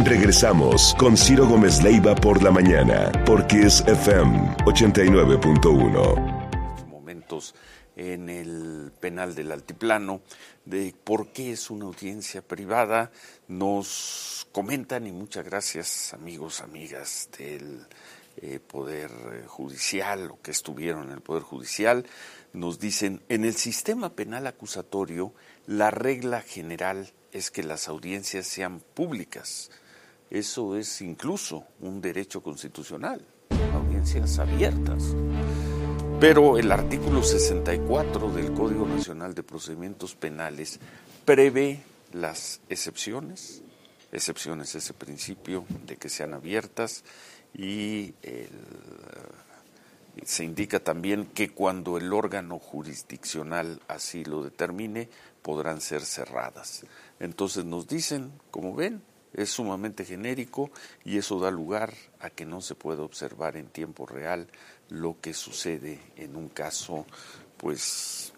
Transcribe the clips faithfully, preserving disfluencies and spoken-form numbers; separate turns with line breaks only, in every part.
Regresamos con Ciro Gómez Leiva por la mañana, por Kiss F M ochenta y nueve punto uno.
Momentos en el penal del Altiplano, de por qué es una audiencia privada, nos comentan, y muchas gracias amigos, amigas del eh, Poder Judicial, o que estuvieron en el Poder Judicial, nos dicen, en el sistema penal acusatorio, la regla general es que las audiencias sean públicas. Eso es incluso un derecho constitucional, audiencias abiertas. Pero el artículo sesenta y cuatro del Código Nacional de Procedimientos Penales prevé las excepciones, excepciones ese principio de que sean abiertas, y el, se indica también que cuando el órgano jurisdiccional así lo determine, podrán ser cerradas. Entonces nos dicen, como ven, es sumamente genérico y eso da lugar a que no se pueda observar en tiempo real lo que sucede en un caso pues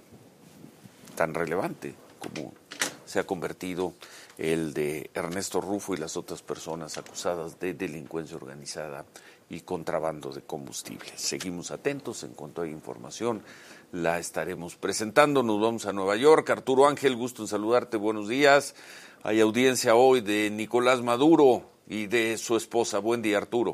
tan relevante como se ha convertido el de Ernesto Rufo y las otras personas acusadas de delincuencia organizada y contrabando de combustible. Seguimos atentos, en cuanto hay información la estaremos presentando. Nos vamos a Nueva York. Arturo Ángel, gusto en saludarte, buenos días. Hay audiencia hoy de Nicolás Maduro y de su esposa. Buen día, Arturo.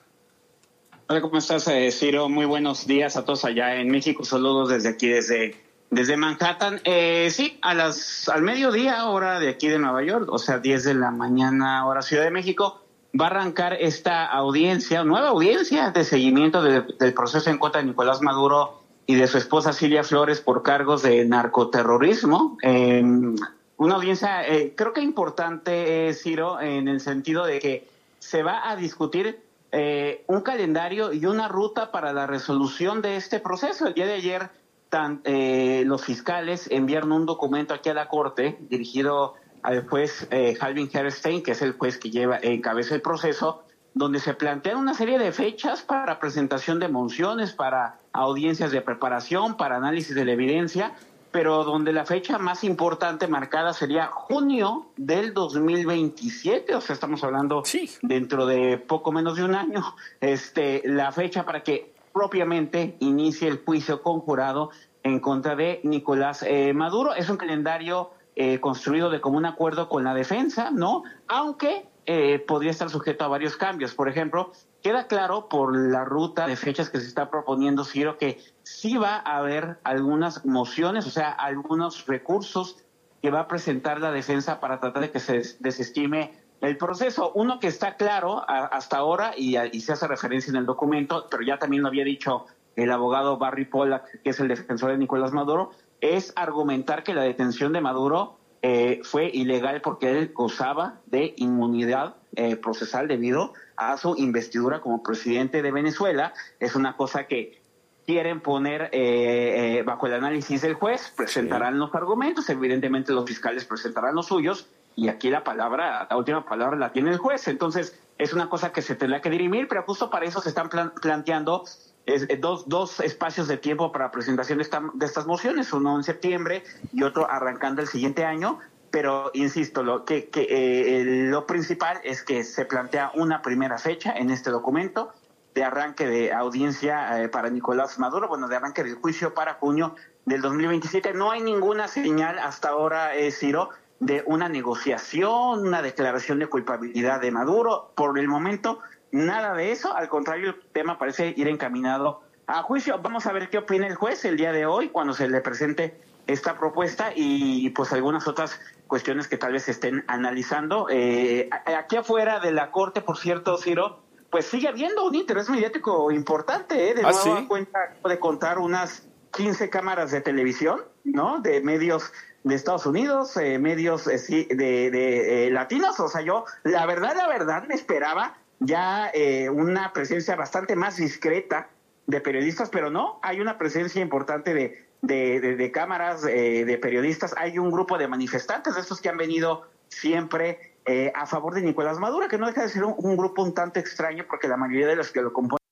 Hola, ¿cómo estás, eh, Ciro? Muy buenos días a todos allá en México. Saludos desde aquí, desde, desde Manhattan. Eh, sí, a las al mediodía, hora de aquí de Nueva York, o sea, diez de la mañana, hora Ciudad de México, va a arrancar esta audiencia, nueva audiencia de seguimiento de, del proceso en contra de Nicolás Maduro y de su esposa Cilia Flores por cargos de narcoterrorismo. Eh, una audiencia, eh, creo que importante, eh, Ciro, en el sentido de que se va a discutir eh, un calendario y una ruta para la resolución de este proceso. El día de ayer, tan, eh, los fiscales enviaron un documento aquí a la Corte dirigido al juez eh, Halvin Herstein, que es el juez que lleva encabeza el proceso, donde se plantean una serie de fechas para presentación de mociones, para audiencias de preparación, para análisis de la evidencia, pero donde la fecha más importante marcada sería junio del dos mil veintisiete, o sea, estamos hablando sí. dentro de poco menos de un año, este, la fecha para que propiamente inicie el juicio conjurado en contra de Nicolás eh, Maduro. Es un calendario eh, construido de común acuerdo con la defensa, ¿no? Aunque eh, podría estar sujeto a varios cambios. Por ejemplo, queda claro por la ruta de fechas que se está proponiendo, Ciro, que sí va a haber algunas mociones, o sea, algunos recursos que va a presentar la defensa para tratar de que se desestime el proceso. Uno que está claro a, hasta ahora y, a, y se hace referencia en el documento, pero ya también lo había dicho el abogado Barry Pollack, que es el defensor de Nicolás Maduro, es argumentar que la detención de Maduro eh, fue ilegal porque él gozaba de inmunidad eh, procesal debido a su investidura como presidente de Venezuela. Es una cosa que quieren poner eh, eh, bajo el análisis del juez, presentarán sí. los argumentos, evidentemente los fiscales presentarán los suyos, y aquí la palabra, la última palabra la tiene el juez. Entonces, es una cosa que se tendrá que dirimir, pero justo para eso se están plan- planteando es, eh, dos, dos espacios de tiempo para presentación de, esta, de estas mociones, uno en septiembre y otro arrancando el siguiente año. Pero, insisto, lo que, que eh, lo principal es que se plantea una primera fecha en este documento de arranque de audiencia eh, para Nicolás Maduro, bueno, de arranque del juicio para junio del dos mil veintisiete. No hay ninguna señal hasta ahora, eh, Ciro, de una negociación, una declaración de culpabilidad de Maduro. Por el momento, nada de eso. Al contrario, el tema parece ir encaminado a juicio. Vamos a ver qué opina el juez el día de hoy cuando se le presente esta propuesta y pues algunas otras cuestiones que tal vez se estén analizando. Eh, aquí afuera de la Corte, por cierto, Ciro, pues sigue habiendo un interés mediático importante, ¿eh? De
¿Ah,
nueva
sí?
cuenta de contar unas quince cámaras de televisión, ¿no? De medios de Estados Unidos, eh, medios eh, sí, de, de eh, latinos. O sea, yo, la verdad, la verdad, me esperaba ya eh, una presencia bastante más discreta de periodistas, pero no, hay una presencia importante de, de, de, de cámaras, eh, de periodistas. Hay un grupo de manifestantes, de estos que han venido siempre eh, a favor de Nicolás Maduro, que no deja de ser un, un grupo un tanto extraño, porque la mayoría de los que lo componen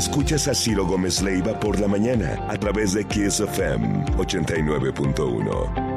Escuchas a Ciro Gómez Leiva por la mañana a través de Kiss F M ochenta y nueve punto uno.